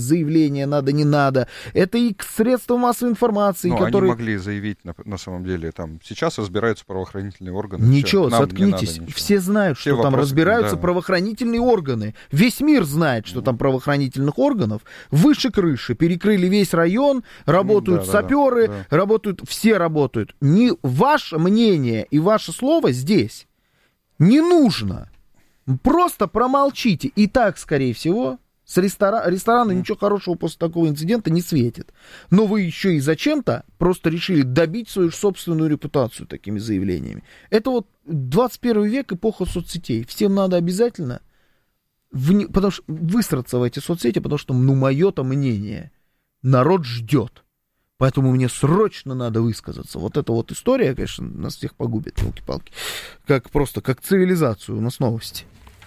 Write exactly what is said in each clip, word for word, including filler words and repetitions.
заявление надо, не надо. Это и к средствам массовой информации, ну, которые... они могли заявить, на, на самом деле, там, сейчас разбираются правоохранительные органы. Ничего, все, заткнитесь. Надо, все знают, все что вопросы, там разбираются да. правоохранительные органы. Весь мир знает, что mm. там правоохранительных органов выше крыши. Перекрыли весь район, работают mm, да, саперы, да, да. работают, все работают. Не ваше мнение и ваше слово здесь не нужно. Просто промолчите. И так, скорее всего, с рестора... ресторану mm. ничего хорошего после такого инцидента не светит. Но вы еще и зачем-то просто решили добить свою собственную репутацию такими заявлениями. Это вот двадцать первый век, эпоха соцсетей. Всем надо обязательно в... потому что... выстроиться в эти соцсети, потому что, ну, мое-то мнение народ ждет. Поэтому мне срочно надо высказаться. Вот эта вот история, конечно, нас всех погубит, елки-палки. Как просто, как цивилизацию. У нас новости.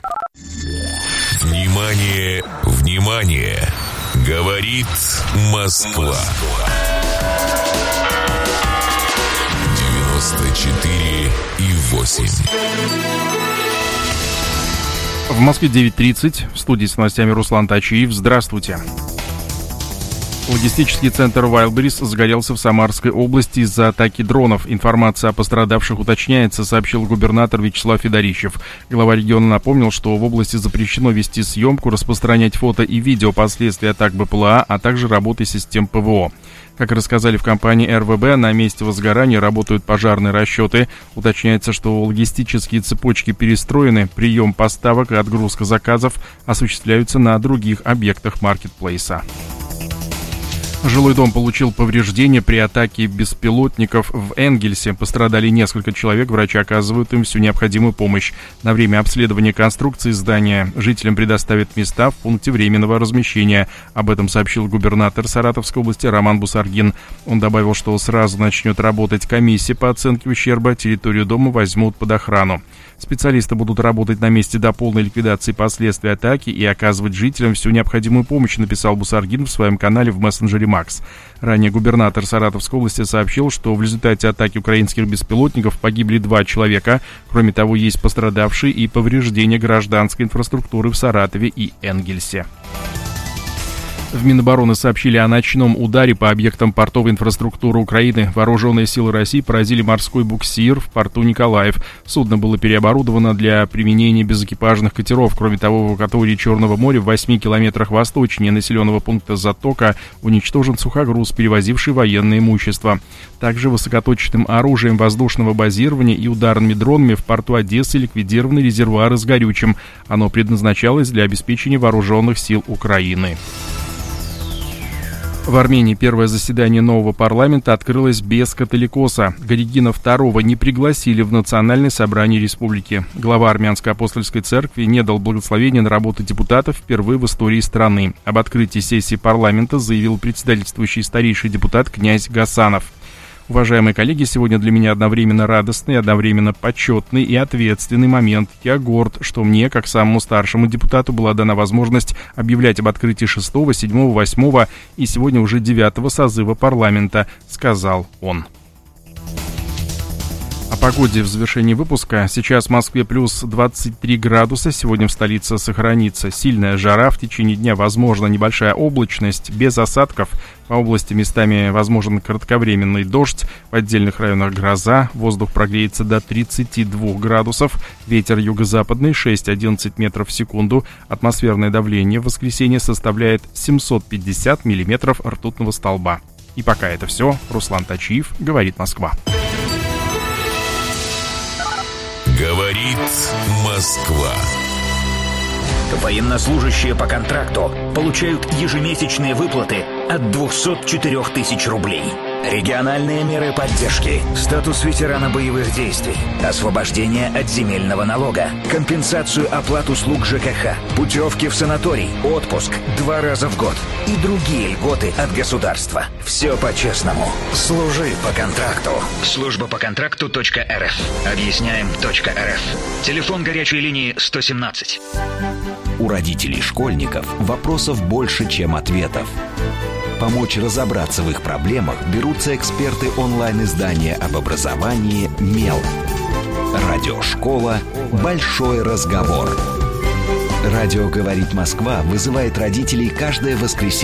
Внимание, внимание! Говорит Москва. девяносто четыре и восемь. В Москве девять тридцать. В студии с новостями Руслан Тачиев. Здравствуйте. Логистический центр Wildberries загорелся в Самарской области из-за атаки дронов. Информация о пострадавших уточняется, сообщил губернатор Вячеслав Федорищев. Глава региона напомнил, что в области запрещено вести съемку, распространять фото и видео последствий атак БПЛА, а также работы систем ПВО. Как рассказали в компании эр вэ бэ, на месте возгорания работают пожарные расчеты. Уточняется, что логистические цепочки перестроены, прием поставок и отгрузка заказов осуществляются на других объектах маркетплейса. Жилой дом получил повреждения при атаке беспилотников в Энгельсе. Пострадали несколько человек, врачи оказывают им всю необходимую помощь. На время обследования конструкции здания жителям предоставят места в пункте временного размещения. Об этом сообщил губернатор Саратовской области Роман Бусаргин. Он добавил, что сразу начнет работать комиссия по оценке ущерба, территорию дома возьмут под охрану. Специалисты будут работать на месте до полной ликвидации последствий атаки и оказывать жителям всю необходимую помощь, написал Бусаргин в своем канале в мессенджере Макс. Ранее губернатор Саратовской области сообщил, что в результате атаки украинских беспилотников погибли два человека. Кроме того, есть пострадавшие и повреждения гражданской инфраструктуры в Саратове и Энгельсе. В Минобороны сообщили о ночном ударе по объектам портовой инфраструктуры Украины. Вооруженные силы России поразили морской буксир в порту Николаев. Судно было переоборудовано для применения безэкипажных катеров. Кроме того, в акватории Черного моря в восьми километрах восточнее населенного пункта Затока уничтожен сухогруз, перевозивший военное имущество. Также высокоточным оружием воздушного базирования и ударными дронами в порту Одессы ликвидированы резервуары с горючим. Оно предназначалось для обеспечения вооруженных сил Украины. В Армении первое заседание нового парламента открылось без католикоса. Горегина второго не пригласили в Национальное собрание республики. Глава армянской апостольской церкви не дал благословения на работу депутатов впервые в истории страны. Об открытии сессии парламента заявил председательствующий старейший депутат князь Гасанов. Уважаемые коллеги, сегодня для меня одновременно радостный, одновременно почетный и ответственный момент. Я горд, что мне, как самому старшему депутату, была дана возможность объявлять об открытии шестого, седьмого, восьмого и сегодня уже девятого созыва парламента, сказал он. О погоде в завершении выпуска. Сейчас в Москве плюс двадцать три градуса. Сегодня в столице сохранится сильная жара. В течение дня возможна небольшая облачность, без осадков. По области местами возможен кратковременный дождь. В отдельных районах гроза. Воздух прогреется до тридцати двух градусов. Ветер юго-западный шесть-одиннадцать метров в секунду. Атмосферное давление в воскресенье составляет семьсот пятьдесят миллиметров ртутного столба. И пока это все. Руслан Тачиев, говорит Москва. Говорит Москва. Военнослужащие по контракту получают ежемесячные выплаты от двухсот четырёх тысяч рублей. Региональные меры поддержки, статус ветерана боевых действий, освобождение от земельного налога, компенсацию оплат услуг ЖКХ, путевки в санаторий, отпуск два раза в год и другие льготы от государства. Все по-честному. Служи по контракту. Служба по контракту .рф. Объясняем .рф. Телефон горячей линии сто семнадцать. У родителей школьников вопросов больше, чем ответов. Помочь разобраться в их проблемах берутся эксперты онлайн-издания об образовании «Мел». Радиошкола «Большой разговор». Радио «Говорит Москва» вызывает родителей каждое воскресенье